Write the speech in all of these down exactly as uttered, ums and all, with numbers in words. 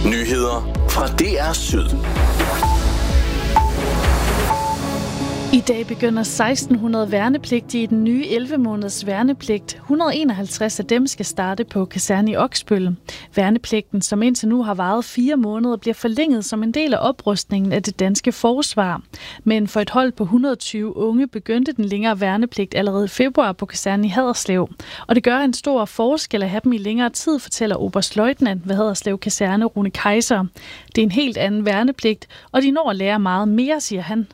Nyheder fra D R Syd. I dag begynder seksten hundrede værnepligtige i den nye elleve måneders værnepligt. et hundrede og enoghalvtreds af dem skal starte på kasernen i Oksbøl. Værnepligten, som indtil nu har varet fire måneder, bliver forlænget som en del af oprustningen af det danske forsvar. Men for et hold på et hundrede og tyve unge begyndte den længere værnepligt allerede i februar på kasernen i Haderslev. Og det gør en stor forskel at have dem i længere tid, fortæller oberstløjtnant ved Haderslev Kaserne Rune Kaiser. Det er en helt anden værnepligt, og de når at lære meget mere, siger han.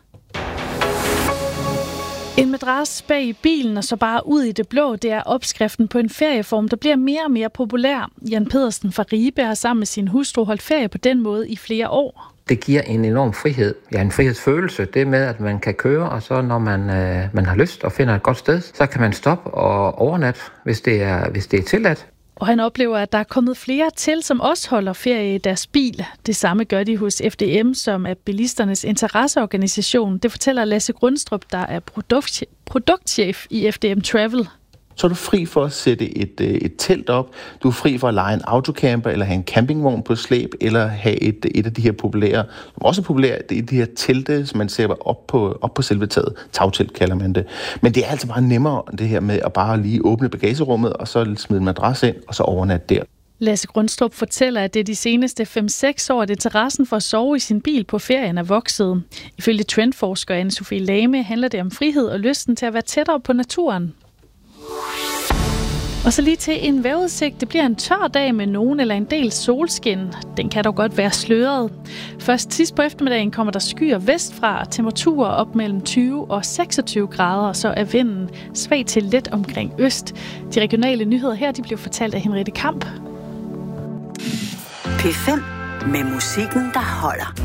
En madras bag i bilen og så bare ud i det blå, det er opskriften på en ferieform, der bliver mere og mere populær. Jan Pedersen fra Ribe har sammen med sin hustru holdt ferie på den måde i flere år. Det giver en enorm frihed. Ja, en frihedsfølelse. Det med, at man kan køre, og så når man, øh, man har lyst og finder et godt sted, så kan man stoppe og overnatte, hvis det er, hvis det er tilladt. Og han oplever, at der er kommet flere til, som også holder ferie i deres bil. Det samme gør de hos F D M, som er bilisternes interesseorganisation. Det fortæller Lasse Grundstrup, der er produkt- produktchef i F D M Travel. Så er du fri for at sætte et, et telt op. Du er fri for at leje en autocamper, eller have en campingvogn på slæb, eller have et, et af de her populære, som også er populære, det er de her telte, som man sætter op på, op på selve taget. Tagtelt kalder man det. Men det er altså bare nemmere, det her med at bare lige åbne bagagerummet, og så smide en madras ind, og så overnatte der. Lasse Grundstrup fortæller, at det er de seneste fem seks år, at interessen for at sove i sin bil på ferien er vokset. Ifølge trendforsker Anne-Sophie Lame handler det om frihed og lysten til at være tættere på naturen. Og så lige til en vejrudsigt. Det bliver en tør dag med nogen eller en del solskin. Den kan dog godt være sløret. Først sidst på eftermiddagen kommer der skyer vestfra, temperaturer op mellem tyve og seksogtyve grader, og så er vinden svag til let omkring øst. De regionale nyheder her, de blev fortalt af Henriette Kamp. P fem med musikken, der holder.